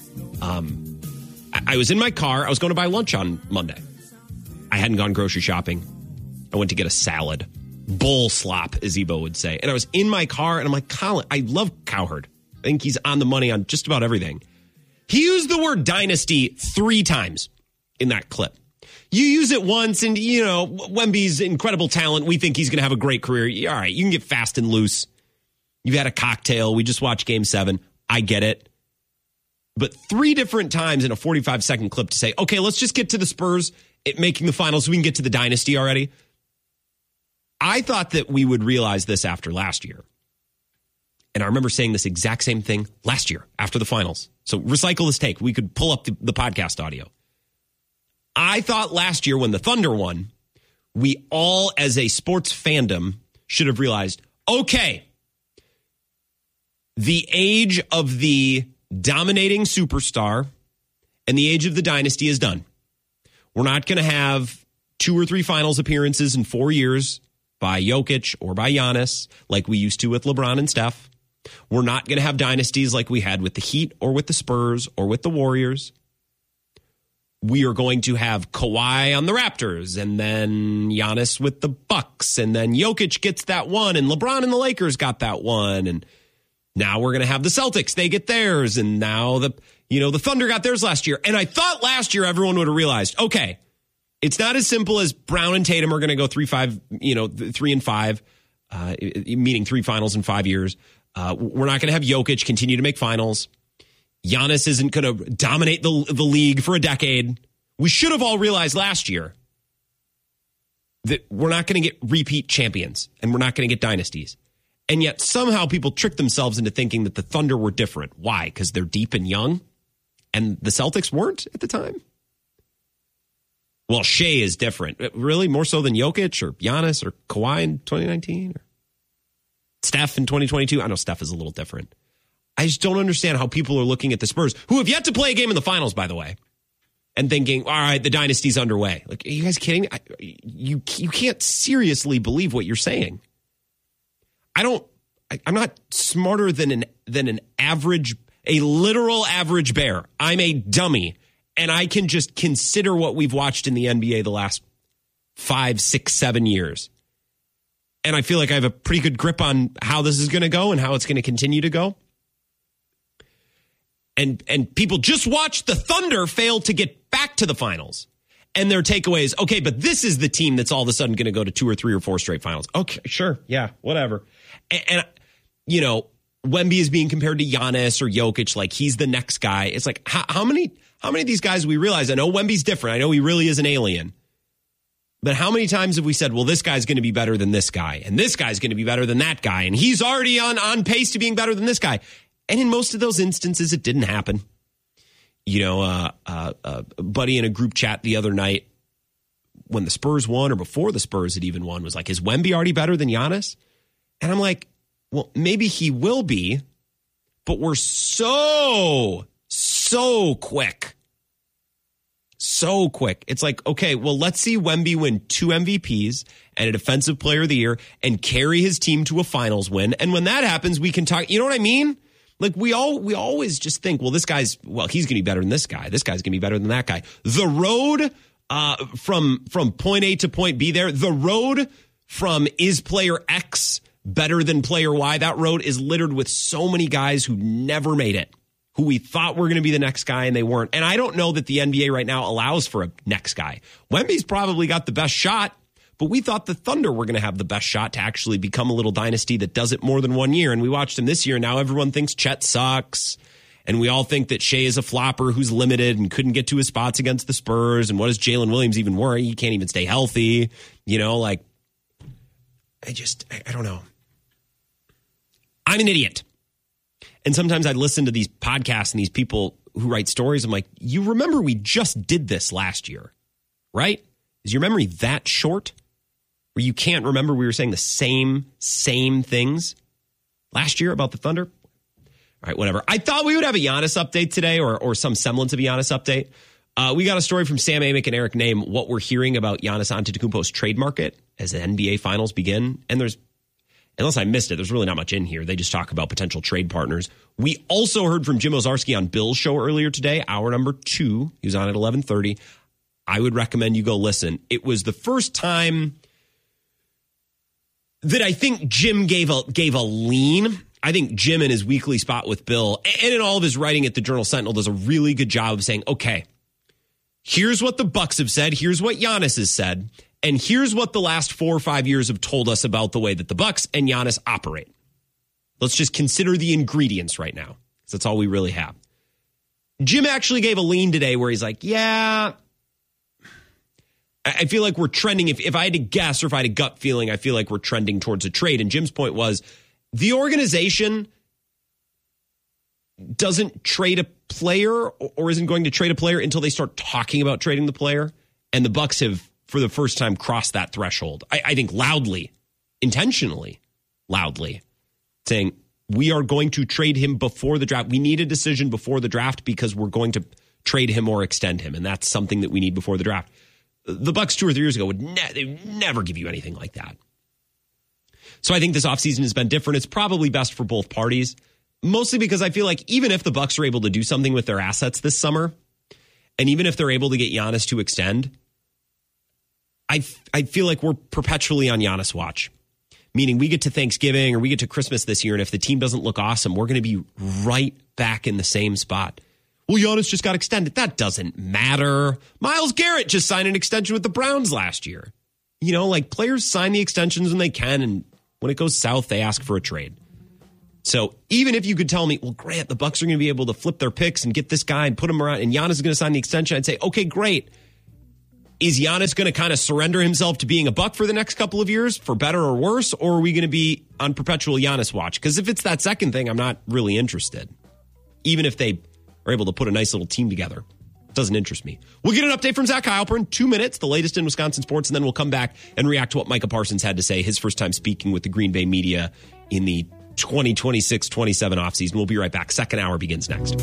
I was in my car. I was going to buy lunch on Monday. I hadn't gone grocery shopping. I went to get a salad. Bull slop, as Ebo would say. And I was in my car, and I'm like, Colin, I love Cowherd. I think he's on the money on just about everything. He used the word dynasty 3 times in that clip. You use it once, and, you know, Wemby's incredible talent. We think he's going to have a great career. All right, you can get fast and loose. You've had a cocktail. We just watched Game 7. I get it. But 3 different times in a 45-second clip to say, okay, let's just get to the Spurs making the finals so we can get to the dynasty already. I thought that we would realize this after last year. And I remember saying this exact same thing last year after the finals. So recycle this take. We could pull up the podcast audio. I thought last year when the Thunder won, we all as a sports fandom should have realized, okay, the age of the dominating superstar and the age of the dynasty is done. We're not going to have 2 or 3 finals appearances in 4 years by Jokic or by Giannis like we used to with LeBron and Steph. We're not going to have dynasties like we had with the Heat or with the Spurs or with the Warriors. We are going to have Kawhi on the Raptors and then Giannis with the Bucks and then Jokic gets that one and LeBron and the Lakers got that one. And now we're going to have the Celtics. They get theirs. And now the Thunder got theirs last year. And I thought last year everyone would have realized, okay, it's not as simple as Brown and Tatum are going to go 3 and 5, meaning 3 finals in 5 years. We're not going to have Jokic continue to make finals. Giannis isn't going to dominate the league for a decade. We should have all realized last year that we're not going to get repeat champions and we're not going to get dynasties. And yet somehow people trick themselves into thinking that the Thunder were different. Why? Because they're deep and young and the Celtics weren't at the time? Well, Shea is different. Really? More so than Jokic or Giannis or Kawhi in 2019? Or Steph in 2022? I know Steph is a little different. I just don't understand how people are looking at the Spurs, who have yet to play a game in the finals, by the way, and thinking, all right, the dynasty's underway. Like, are you guys kidding me? You can't seriously believe what you're saying. I'm not smarter than an average, a literal average bear. I'm a dummy, and I can just consider what we've watched in the NBA the last 5, 6, 7 years. And I feel like I have a pretty good grip on how this is going to go and how it's going to continue to go. And people just watched the Thunder fail to get back to the finals. And their takeaway is, okay, but this is the team that's all of a sudden going to go to 2 or 3 or 4 straight finals. Okay, sure. Yeah, whatever. And Wemby is being compared to Giannis or Jokic like he's the next guy. It's like, how many of these guys we realize? I know Wemby's different. I know he really is an alien. But how many times have we said, well, this guy's going to be better than this guy, and this guy's going to be better than that guy, and he's already on pace to being better than this guy? And in most of those instances, it didn't happen. A buddy in a group chat the other night when the Spurs won or before the Spurs had even won was like, is Wemby already better than Giannis? And I'm like, well, maybe he will be, but we're so quick. So quick. It's like, okay, well, let's see Wemby win 2 MVPs and a Defensive Player of the Year and carry his team to a finals win. And when that happens, we can talk. You know what I mean? Like we always just think, well, he's going to be better than this guy. This guy's going to be better than that guy. The road from point A to point B there, the road from is player X better than player Y, that road is littered with so many guys who never made it, who we thought were going to be the next guy and they weren't. And I don't know that the NBA right now allows for a next guy. Wemby's probably got the best shot, but we thought the Thunder were going to have the best shot to actually become a little dynasty that does it more than 1 year. And we watched him this year. And now everyone thinks Chet sucks. And we all think that Shea is a flopper who's limited and couldn't get to his spots against the Spurs. And what does Jalen Williams even worry? He can't even stay healthy. I don't know. I'm an idiot. And sometimes I listen to these podcasts and these people who write stories. I'm like, you remember we just did this last year, right? Is your memory that short where you can't remember we were saying the same things last year about the Thunder? All right, whatever. I thought we would have a Giannis update today or some semblance of a Giannis update. We got a story from Sam Amick and Eric Name, what we're hearing about Giannis Antetokounmpo's trade market as the NBA finals begin. And unless I missed it, there's really not much in here. They just talk about potential trade partners. We also heard from Jim Ozarski on Bill's show earlier today, hour number 2. He was on at 11:30. I would recommend you go listen. It was the first time that I think Jim gave a lean. I think Jim in his weekly spot with Bill and in all of his writing at the Journal Sentinel does a really good job of saying, okay, here's what the Bucks have said. Here's what Giannis has said. And here's what the last 4 or 5 years have told us about the way that the Bucks and Giannis operate. Let's just consider the ingredients right now, because that's all we really have. Jim actually gave a lean today where he's like, yeah, I feel like we're trending. If I had to guess or if I had a gut feeling, I feel like we're trending towards a trade. And Jim's point was the organization doesn't trade a player or isn't going to trade a player until they start talking about trading the player. And the Bucks have, for the first time, crossed that threshold. I think loudly, intentionally loudly, saying we are going to trade him before the draft. We need a decision before the draft because we're going to trade him or extend him. And that's something that we need before the draft. The Bucks 2 or 3 years ago would never give you anything like that. So I think this offseason has been different. It's probably best for both parties, mostly because I feel like even if the Bucks are able to do something with their assets this summer, and even if they're able to get Giannis to extend, I feel like we're perpetually on Giannis watch. Meaning we get to Thanksgiving or we get to Christmas this year, and if the team doesn't look awesome, we're going to be right back in the same spot. Well, Giannis just got extended. That doesn't matter. Myles Garrett just signed an extension with the Browns last year. You know, like players sign the extensions when they can, and when it goes south, they ask for a trade. So even if you could tell me, well, Grant, the Bucks are going to be able to flip their picks and get this guy and put him around, and Giannis is going to sign the extension, I'd say, okay, great. Is Giannis going to kind of surrender himself to being a Buck for the next couple of years, for better or worse, or are we going to be on perpetual Giannis watch? Because if it's that second thing, I'm not really interested. Even if they are able to put a nice little team together, it doesn't interest me. We'll get an update from Zach Heilprin in 2 minutes, the latest in Wisconsin sports, and then we'll come back and react to what Micah Parsons had to say, his first time speaking with the Green Bay media in the 2026-27 offseason. We'll be right back. Second hour begins next.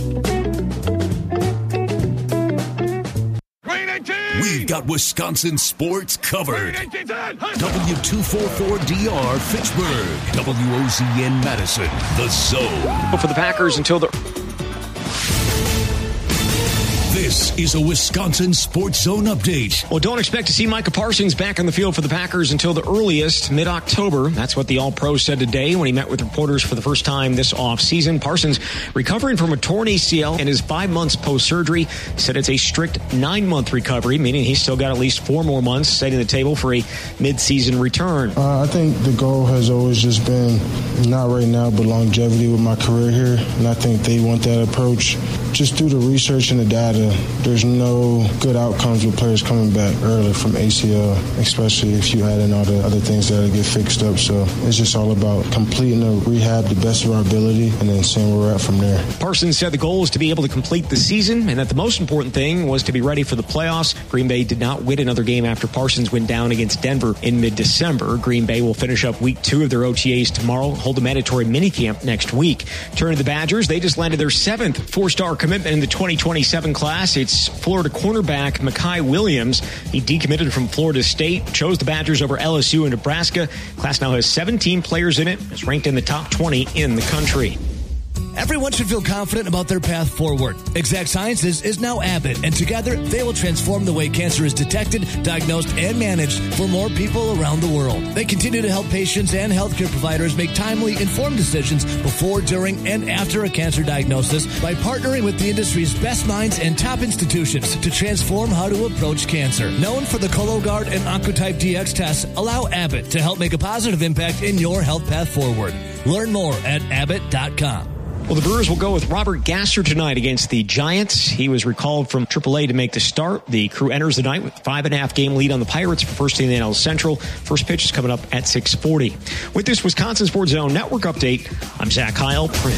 We've got Wisconsin sports covered. W244DR Fitchburg, WOZN Madison, The Zone. For the Packers until the... This is a Wisconsin Sports Zone update. Well, don't expect to see Micah Parsons back on the field for the Packers until the earliest, mid-October. That's what the All-Pro said today when he met with reporters for the first time this offseason. Parsons, recovering from a torn ACL and is 5 months post-surgery, said it's a strict 9-month recovery, meaning he's still got at least 4 more months, setting the table for a mid-season return. I think the goal has always just been, not right now, but longevity with my career here, and I think they want that approach. Just through the research and the data, there's no good outcomes with players coming back early from ACL, especially if you add in all the other things that get fixed up. So it's just all about completing the rehab the best of our ability and then seeing where we're at from there. Parsons said the goal was to be able to complete the season and that the most important thing was to be ready for the playoffs. Green Bay did not win another game after Parsons went down against Denver in mid-December. Green Bay will finish up week 2 of their OTAs tomorrow, hold a mandatory minicamp next week. Turning to the Badgers, they just landed their 7th 4-star commitment in the 2027 class. It's Florida cornerback Mekhi Williams. He decommitted from Florida State, chose the Badgers over LSU and Nebraska. Class now has 17 players in it. It's ranked in the top 20 in the country. Everyone should feel confident about their path forward. Exact Sciences is now Abbott, and together they will transform the way cancer is detected, diagnosed, and managed for more people around the world. They continue to help patients and healthcare providers make timely, informed decisions before, during, and after a cancer diagnosis by partnering with the industry's best minds and top institutions to transform how to approach cancer. Known for the Cologuard and Oncotype DX tests, allow Abbott to help make a positive impact in your health path forward. Learn more at abbott.com. Well, the Brewers will go with Robert Gasser tonight against the Giants. He was recalled from AAA to make the start. The crew enters the night with 5.5 game lead on the Pirates for first in the NL Central. First pitch is coming up at 6:40. With this Wisconsin Sports Zone Network update, I'm Zach Heilprin.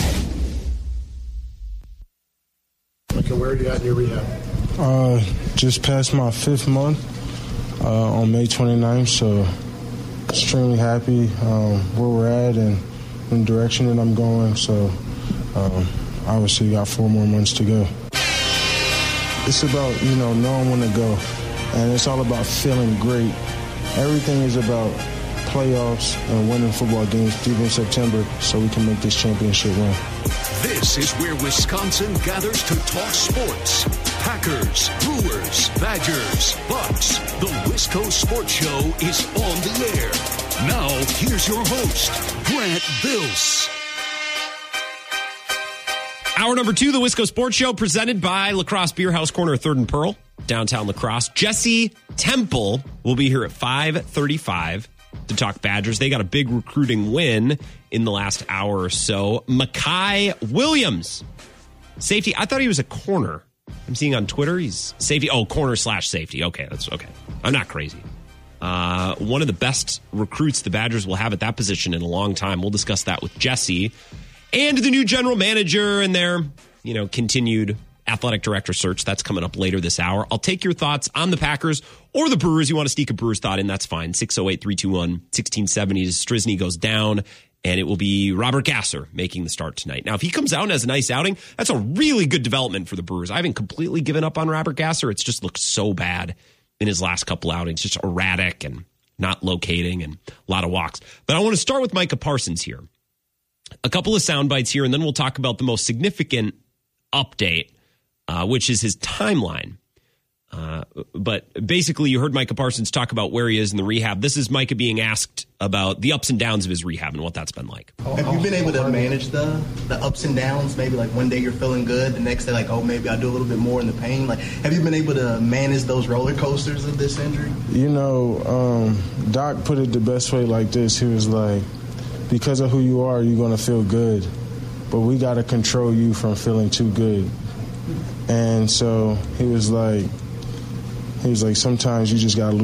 Okay, where are you at in your rehab? Just passed my 5th month on May 29th, so extremely happy where we're at and in the direction that I'm going, so obviously got 4 more months to go. It's about, knowing when to go, and it's all about feeling great. Everything is about playoffs and winning football games deep in September so we can make this championship run. This is where Wisconsin gathers to talk sports. Packers, Brewers, Badgers, Bucks. The Wisco Sports Show is on the air. Now, here's your host, Grant Bills. Hour number 2, the Wisco Sports Show, presented by La Crosse Beer House, corner of 3rd and Pearl, downtown La Crosse. Jesse Temple will be here at 5:35 to talk Badgers. They got a big recruiting win in the last hour or so. Mekhi Williams, safety. I thought he was a corner. I'm seeing on Twitter he's safety. Oh, corner/safety. Okay, that's okay. I'm not crazy. One of the best recruits the Badgers will have at that position in a long time. We'll discuss that with Jesse and the new general manager and their, continued athletic director search. That's coming up later this hour. I'll take your thoughts on the Packers or the Brewers. You want to sneak a Brewers thought in, that's fine. 608-321-1670. Strizny goes down, and it will be Robert Gasser making the start tonight. Now, if he comes out and has a nice outing, that's a really good development for the Brewers. I haven't completely given up on Robert Gasser. It's just looked so bad in his last couple outings, just erratic and not locating, and a lot of walks. But I want to start with Micah Parsons here. A couple of sound bites here, and then we'll talk about the most significant update, which is his timeline. But basically, you heard Micah Parsons talk about where he is in the rehab. This is Micah being asked about the ups and downs of his rehab and what that's been like. Have you been able to manage the ups and downs? Maybe like one day you're feeling good, the next day like, oh, maybe I'll do a little bit more in the pain. Like, have you been able to manage those roller coasters of this injury? You know, Doc put it the best way like this. He was like, because of who you are, you're going to feel good. But we got to control you from feeling too good. And so he was like, sometimes you just got to lose